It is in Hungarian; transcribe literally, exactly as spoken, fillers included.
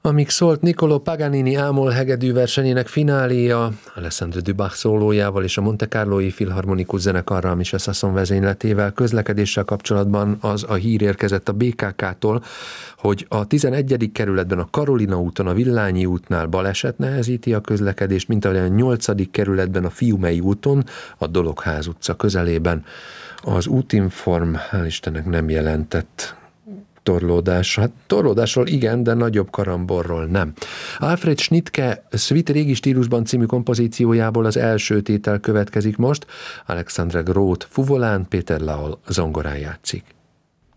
Amíg szólt Niccolò Paganini ámol hegedű versenyének fináléja, Alessandro Dubach szólójával és a Monte Carlói Filharmonikus Zenekarral, Michel Sasson vezényletével közlekedéssel kapcsolatban az a hír érkezett a bé ká ká-tól, hogy a tizenegyedik kerületben a Karolina úton, a Villányi útnál baleset nehezíti a közlekedést, mint ahogy a nyolcadik kerületben a Fiumei úton, a Dologház utca közelében. Az Útinform, hál' Istennek nem jelentett torlódás. Hát torlódásról igen, de nagyobb karamborról nem. Alfred Schnittke Suite régi stílusban című kompozíciójából az első tétel következik most. Alexandre Groth fuvolán, Péter Laul zongorán játszik.